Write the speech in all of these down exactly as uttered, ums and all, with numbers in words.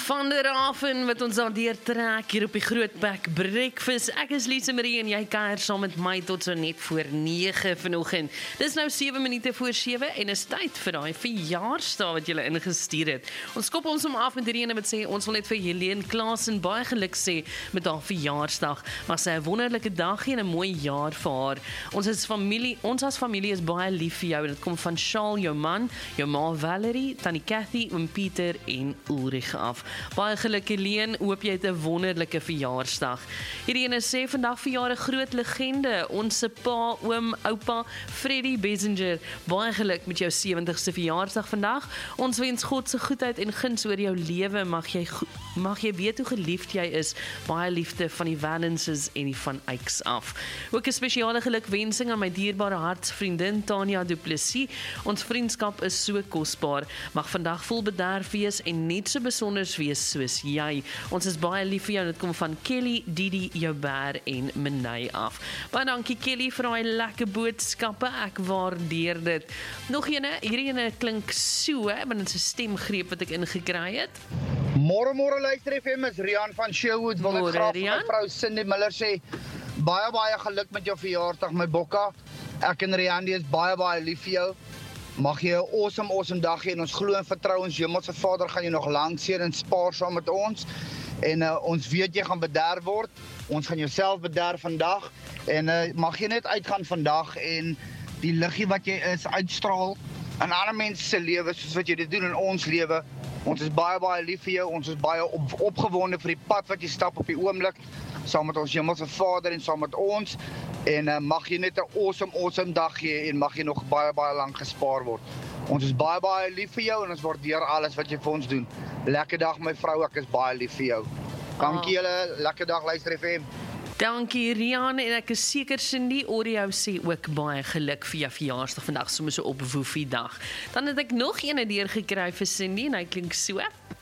Van der Haven wat ons daar deurtrek hier op die Grootbek Breakfast. Ek is Lise Marie en jy kuier saam met my tot so net voor nege vanoggend. Dis nou sewe minute voor sewe en is tyd vir daai verjaarsdag wat jy ingestuur het. Ons kop ons om af met die ene wat sê ons wil net vir Helene Klaasen baie geluk sê met haar verjaarsdag. Maar sy 'n wonderlike dag en 'n mooi jaar vir haar. Ons is familie, ons as familie is baie lief vir jou en dit kom van Charles, jou man, jou ma Valerie, tannie Cathy, oom Pieter en Ulrich af. Baie geluk Helene, hoop jy het 'n wonderlike verjaarsdag. Hierdie ene sê vandag verjaar 'n groot legende, ons pa, oom, oupa Freddie Bessinger. Baie geluk met jou sewentigste verjaarsdag vandag. Ons wens God se goedheid en guns oor jou lewe. Mag jy mag jy weet hoe geliefd jy is. Baie liefde van die Valences en die van Eyks af. Ook 'n spesiale gelukwensing aan my dierbare hartsvriendin Tanya Du Plessis. Ons vriendskap is so kosbaar. Mag vandag vol bederf wees en net so besonder wees soos jy. Ons is baie lief vir jou en dit kom van Kelly, Didi, Joubert en Menay af. Baie dankie Kelly vir daai lekker boodskappe. Ek waardeer dit. Nog ene, hierdie ene klink so, hè, want dit is 'n stemgreep wat ek ingekry het. Môre môre luister F M, is Rian van Sherwood. Wil ek graag vir my vrou Cindy Miller sê baie baie geluk met jou verjaarsdag my bokka. Ek en Rian die is baie baie lief vir jou. Mag jy 'n awesome awesome dag hê en ons glo en vertrou ons Hemelse Vader gaan jy nog lank seën en spaar saam met ons. En uh, ons weet jy gaan bederf word. Ons gaan jouself bederf vandag en uh, mag jy net uitgaan vandag en die liggie wat jy is uitstraal in ander mense se lewe soos wat jy dit doen in ons lewe. Ons is baie baie lief vir jou. Ons is baie op, opgewonde vir die pad wat jy stap op die oomblik saam met ons Hemelse Vader en saam met ons. En uh, mag jy net 'n awesome awesome dag hê en mag jy nog baie baie lank gespaar word. Ons is baie baie lief vir jou en ons waardeer alles wat jy vir ons doen. Lekker dag my vrou, ek is baie lief vir jou. Dankie julle, lekker dag luister F M. Dankie Rian en ek is seker Cindy Audio sê ook baie geluk vir jou verjaarsdag vandag sommer so op Woefie dag. Dan het ek nog een deur gekry vir Cindy en hy klink so.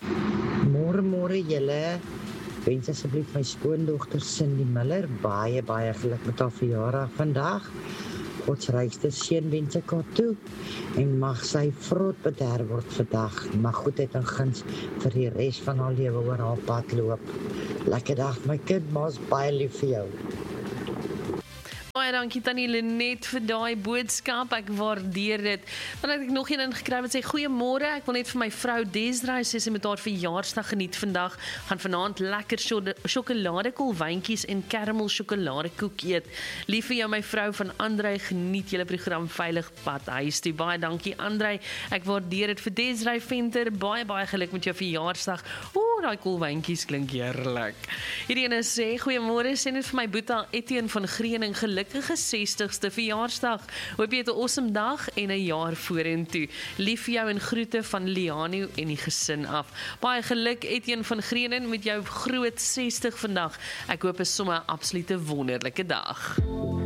Môre môre julle. Wens asseblief my skoondogter Cindy Miller baie baie geluk met haar verjaardag vandag. God se rykste seën wens ek haar toe en mag sy vrot bederf word vandag. Mag goedheid en guns vir die res van haar lewe oor haar pad loop. Lekker dag my kind, ma's baie lief vir jou. Baie dankie Tannie Lenet vir daai boodskap, ek waardeer dit. Dan het ek nog een ingekry wat sê, goeiemôre, ek wil net vir my vrou Desiree sê sy met haar verjaarsdag geniet vandag, gaan vanaand lekker sjokoladekolwyntjies en caramel sjokoladekoek eet. Lief vir jou my vrou van Andrei, geniet julle program veilig pad huis toe. Baie dankie Andrei, ek waardeer dit vir Desiree Venter, baie baie geluk met jou verjaarsdag. Oeh, daai kolwyntjies klink heerlik. Hierdie ene sê, goeiemôre, sê net vir my boetie Etienne van Greening geluk sestigste verjaarsdag. Hoop jy het 'n awesome dag en 'n jaar vorentoe. Lief vir jou en groete van Liano en die gesin af. Baie geluk Etienne van Grenen met jou groot sestig vandag. Ek hoop 'n sommer absolute wonderlike dag.